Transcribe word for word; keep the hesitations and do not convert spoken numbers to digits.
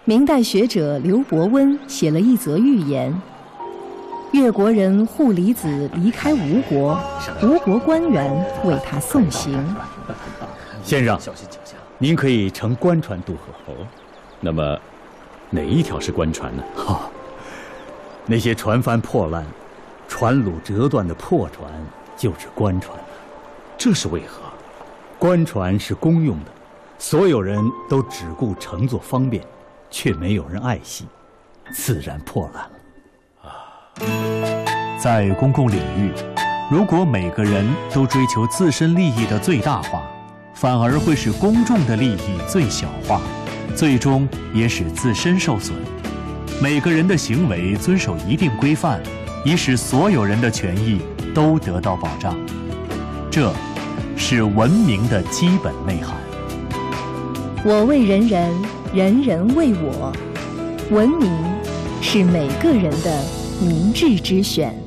明代学者刘伯温写了一则寓言：越国人户离子离开吴国，吴国官员为他送行。 先生，您可以乘官船渡河。哦，那么哪一条是官船呢？哈、哦，那些船帆破烂、船橹折断的破船就是官船。这是为何？官船是公用的，所有人都只顾乘坐方便，却没有人爱惜，自然破烂了。在公共领域，如果每个人都追求自身利益的最大化，反而会使公众的利益最小化，最终也使自身受损。每个人的行为遵守一定规范，以使所有人的权益都得到保障。这是文明的基本内涵。 我为人人，人人为我。文明是每个人的明智之选。